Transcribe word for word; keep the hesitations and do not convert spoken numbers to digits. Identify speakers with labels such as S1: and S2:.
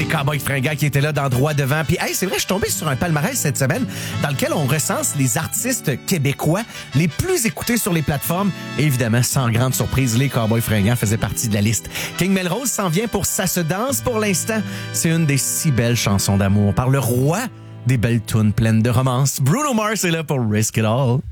S1: les Cowboys fringants qui étaient là dans Droit devant. Puis, hey, c'est vrai, je suis tombé sur un palmarès cette semaine dans lequel on recense les artistes québécois les plus écoutés sur les plateformes. Et évidemment, sans grande surprise, les Cowboys fringants faisaient partie de la liste. King Melrose s'en vient pour Ça se danse pour l'instant. C'est une des si belles chansons d'amour par le roi des belles tunes pleines de romance. Bruno Mars est là pour Risk It All.